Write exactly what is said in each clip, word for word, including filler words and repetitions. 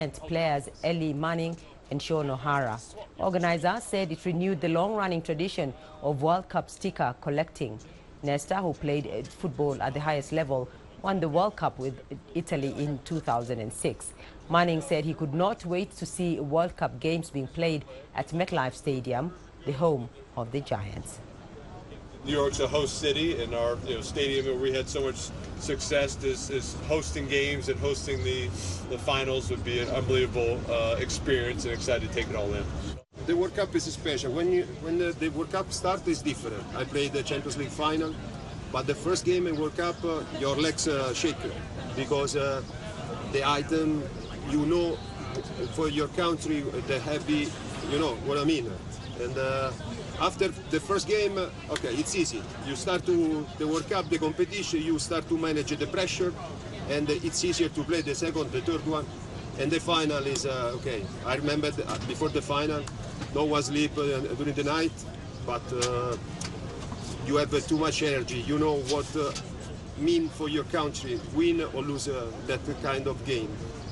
players Ellie Manning and Sean O'Hara. Organizers said it renewed the long-running tradition of World Cup sticker collecting. Nesta, who played football at the highest level, won the World Cup with Italy in two thousand six. Manning said he could not wait to see World Cup games being played at MetLife Stadium, the home of the Giants. New York's a host city, and our you know, stadium where we had so much success is, is hosting games, and hosting the, the finals would be an unbelievable uh, experience, and excited to take it all in. The World Cup is special. When, you, when the, the World Cup starts, it's different. I played the Champions League final, but the first game in World Cup, uh, your legs uh, shake because uh, the item, you know, for your country, the heavy, you know what I mean. And uh, after the first game, uh, okay, it's easy. You start to the World Cup, the competition, you start to manage the pressure, and it's easier to play the second, the third one. And the final is, uh, okay, I remember the, uh, before the final, no one sleep uh, during the night, but uh, you have uh, too much energy. You know what uh, mean for your country, win or lose uh, that kind of game.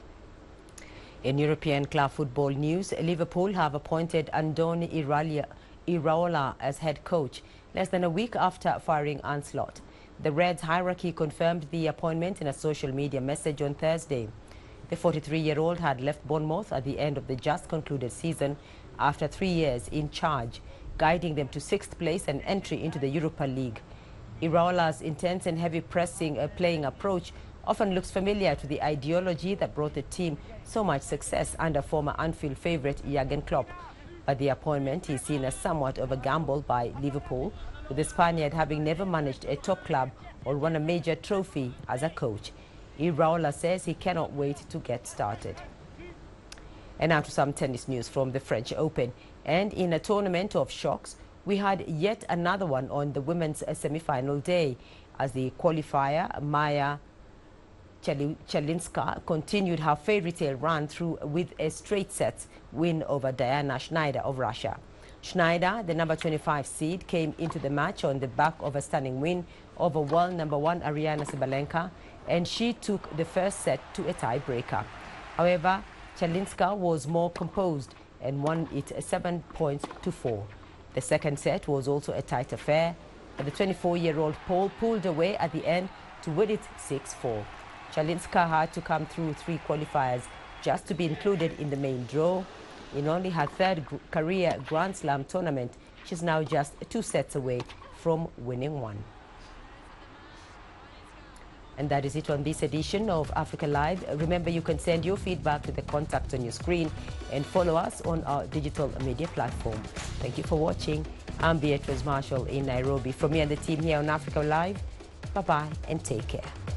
In European club football news, Liverpool have appointed Andoni Iraola, Iraola as head coach less than a week after firing Ancelotti. The Reds hierarchy confirmed the appointment in a social media message on Thursday. The forty-three-year-old had left Bournemouth at the end of the just concluded season after three years in charge, guiding them to sixth place and entry into the Europa League. Iraola's intense and heavy pressing uh, playing approach often looks familiar to the ideology that brought the team so much success under former Anfield favourite Jurgen Klopp. But the appointment is seen as somewhat of a gamble by Liverpool, with the Spaniard having never managed a top club or won a major trophy as a coach. Iraola says he cannot wait to get started. And now to some tennis news from the French Open. And in a tournament of shocks, we had yet another one on the women's semi-final day, as the qualifier Maya Chalinska continued her fairy tale run through with a straight sets win over Diana Schneider of Russia. Schneider, the number twenty-five seed, came into the match on the back of a stunning win over world number one Aryna Sabalenka, and she took the first set to a tiebreaker. However, Chalinska was more composed and won it seven points to four. The second set was also a tight affair, but the twenty-four-year-old Pole pulled away at the end to win it six four. Chalinska had to come through three qualifiers just to be included in the main draw. In only her third career Grand Slam tournament, she's now just two sets away from winning one. And that is it on this edition of Africa Live. Remember, you can send your feedback to the contact on your screen and follow us on our digital media platform. Thank you for watching. I'm Beatrice Marshall in Nairobi. From me and the team here on Africa Live, bye-bye and take care.